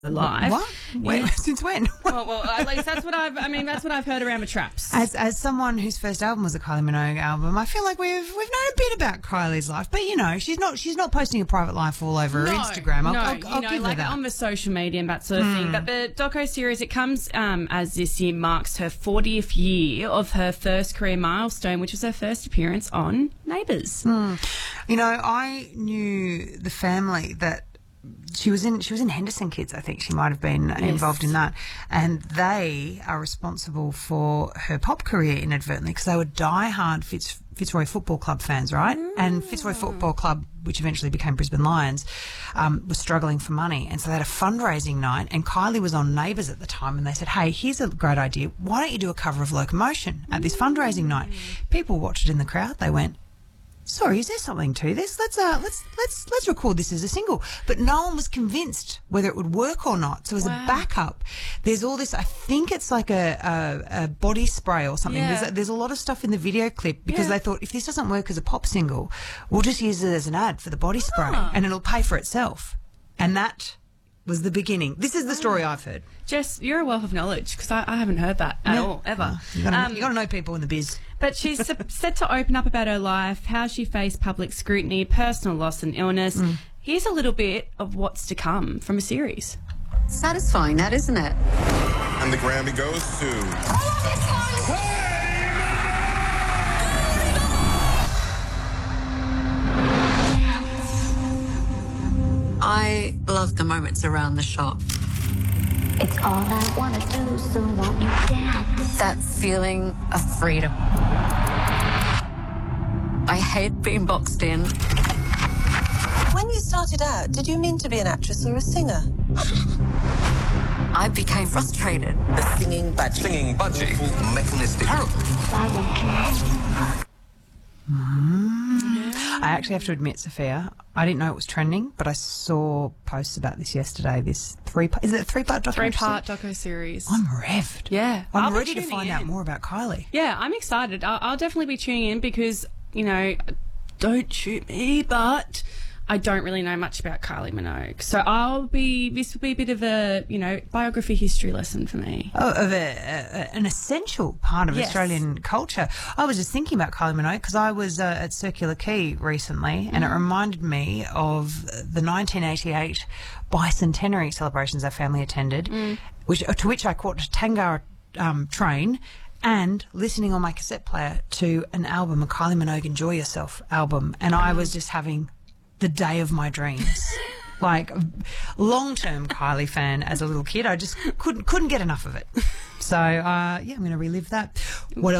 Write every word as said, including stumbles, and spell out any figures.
life. What? Wait, Yeah. since when? well, well, at least that's what I've. I mean, that's what I've heard around the traps. As as someone whose first album was a Kylie Minogue album, I feel like we've we've known a bit about Kylie's life, but you know, she's not she's not posting a private life all over her No, Instagram. I'll, no, I'll, I'll you know, give like her that. on the social media and that sort of thing. But the doco series, it comes um, as this year marks her fortieth year of her first career milestone, which was her first appearance on Neighbours. You know, I knew the family that she was in. She was in Henderson Kids, I think. She might have been involved in that, and they are responsible for her pop career inadvertently because they were diehard Fitz, Fitzroy Football Club fans, right? Mm. And Fitzroy Football Club, which eventually became Brisbane Lions, um, was struggling for money, and so they had a fundraising night. And Kylie was on Neighbours at the time, and they said, "Hey, here's a great idea. Why don't you do a cover of Locomotion at this fundraising night?" People watched it in the crowd. They went, "Sorry, is there something to this? Let's uh, let's let's let's record this as a single." But no one was convinced whether it would work or not. So as Wow. a backup, there's all this. I think it's like a a, a body spray or something. Yeah. There's a, there's a lot of stuff in the video clip because Yeah. they thought if this doesn't work as a pop single, we'll just use it as an ad for the body spray Ah. and it'll pay for itself. And that was the beginning. This is the story I've heard. Jess, you're a wealth of knowledge because I, I haven't heard that at Yeah. all ever. You gotta, Um, you gotta know people in the biz. But she's s- set to open up about her life, how she faced public scrutiny, personal loss and illness. Mm. Here's a little bit of what's to come from a series. Satisfying, that, isn't it? And the Grammy goes to... I love the moments around the shop. It's all I wanna do, so won't you dance? That feeling of freedom. I hate being boxed in. When you started out, did you mean to be an actress or a singer? I became frustrated. A singing budgie. Singing budgie, mechanistic. I actually have to admit, Sophia, I didn't know it was trending, but I saw posts about this yesterday. This three part, is it a three part documentary? Three part doco series. I'm revved. Yeah. I'm I'll be ready to tuning find in. out more about Kylie. Yeah, I'm excited. I'll, I'll definitely be tuning in because, you know, don't shoot me, but I don't really know much about Kylie Minogue. So I'll be, this will be a bit of a, you know, biography history lesson for me. Oh, of a, a, an essential part of Yes. Australian culture. I was just thinking about Kylie Minogue because I was uh, at Circular Quay recently, and it reminded me of the nineteen eighty-eight bicentenary celebrations our family attended, which to which I caught a Tangara um, train. And listening on my cassette player to an album, a Kylie Minogue Enjoy Yourself album, and I was just having the day of my dreams. Like, long-term Kylie fan as a little kid, I just couldn't couldn't get enough of it. So, uh, yeah, I'm going to relive that. What else?